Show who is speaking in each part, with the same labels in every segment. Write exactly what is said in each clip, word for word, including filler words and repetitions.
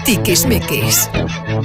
Speaker 1: Tiquismiquis.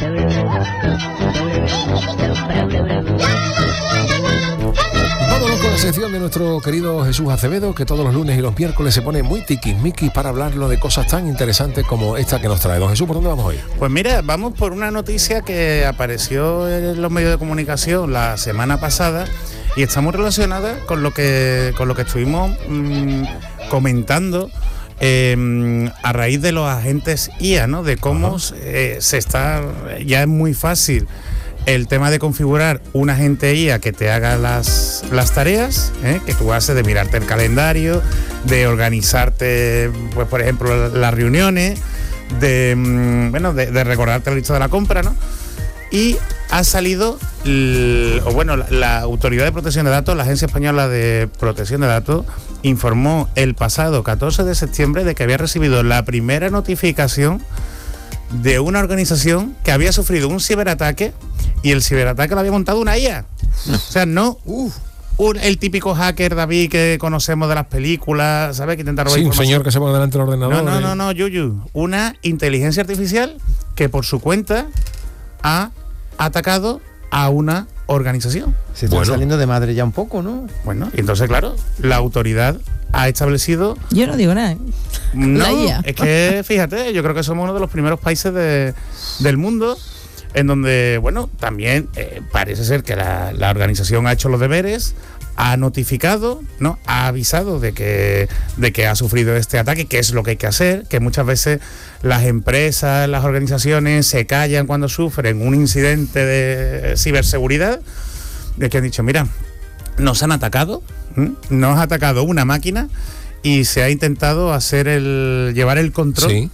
Speaker 2: Vámonos con la sección de nuestro querido Jesús Acevedo, que todos los lunes y los miércoles se pone muy tiquismiquis para hablarlo de cosas tan interesantes como esta que nos trae. Don Jesús, ¿por dónde vamos hoy?
Speaker 3: Pues mira, vamos por una noticia que apareció en los medios de comunicación la semana pasada y está muy relacionada con lo que, con lo que estuvimos mmm, comentando eh, a raíz de los agentes I A, ¿no? De cómo eh, se está, ya es muy fácil el tema de configurar un agente I A que te haga las, las tareas, ¿eh? que tú haces de mirarte el calendario, de organizarte, pues por ejemplo, las reuniones, de, bueno, de, de recordarte la lista de la compra, ¿no? Y ha salido, el, o bueno, la, la Autoridad de Protección de Datos, la Agencia Española de Protección de Datos, informó el pasado catorce de septiembre de que había recibido la primera notificación de una organización que había sufrido un ciberataque y el ciberataque lo había montado una I A. O sea, no uf, un, el típico hacker, David, que conocemos de las películas, ¿sabes? Que intenta robar
Speaker 2: sí, un
Speaker 3: información.
Speaker 2: señor que se pone delante del ordenador.
Speaker 3: No, no,
Speaker 2: y...
Speaker 3: no, no, Yuyu. Una inteligencia artificial que por su cuenta ha atacado a una organización.
Speaker 4: Se está
Speaker 2: bueno.
Speaker 4: saliendo de madre ya un poco, ¿no?
Speaker 3: Bueno, y entonces, claro, la autoridad ha establecido...
Speaker 5: Yo no digo nada, ¿eh?
Speaker 3: No,
Speaker 5: La I A.
Speaker 3: es que, fíjate, yo creo que somos uno de los primeros países de, del mundo en donde, bueno, también eh, parece ser que la, la organización ha hecho los deberes, ha notificado, ¿no? Ha avisado de que, de que ha sufrido este ataque, que es lo que hay que hacer, que muchas veces las empresas, las organizaciones se callan cuando sufren un incidente de ciberseguridad, de que han dicho, mira, nos han atacado, ¿m? nos ha atacado una máquina y se ha intentado hacer el llevar el control
Speaker 2: Sí.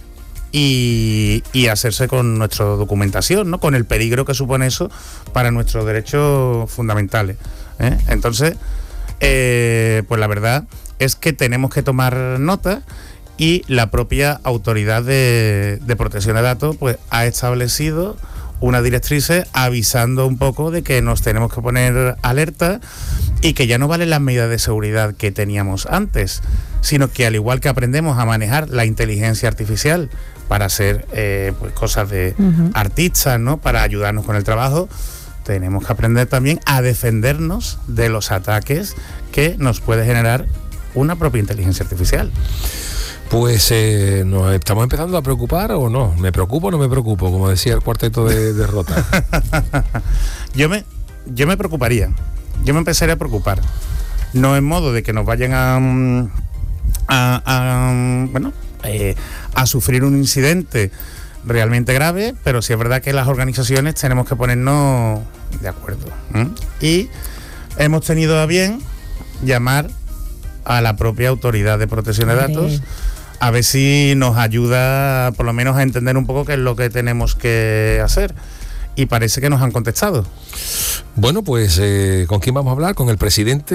Speaker 3: y, y hacerse con nuestra documentación, ¿no? Con el peligro que supone eso para nuestros derechos fundamentales, ¿eh? Entonces, eh, pues la verdad es que tenemos que tomar nota y la propia Autoridad de, de Protección de Datos pues ha establecido unas directrices avisando un poco de que nos tenemos que poner alerta y que ya no valen las medidas de seguridad que teníamos antes, sino que al igual que aprendemos a manejar la inteligencia artificial para hacer eh, pues cosas de uh-huh. artistas, ¿no? Para ayudarnos con el trabajo, tenemos que aprender también a defendernos de los ataques que nos puede generar una propia inteligencia artificial.
Speaker 2: Pues eh, nos estamos empezando a preocupar o no. ¿Me preocupo o no me preocupo? Como decía el cuarteto de, de Rota.
Speaker 3: yo me yo me preocuparía. Yo me empezaría a preocupar. No en modo de que nos vayan a, a, a bueno, eh, a sufrir un incidente realmente grave, pero sí es verdad que las organizaciones tenemos que ponernos de acuerdo. ¿eh? Y hemos tenido a bien llamar a la propia Autoridad de Protección de Datos a ver si nos ayuda por lo menos a entender un poco qué es lo que tenemos que hacer. Y parece que nos han contestado.
Speaker 2: Bueno, pues, eh, ¿con quién vamos a hablar? Con el presidente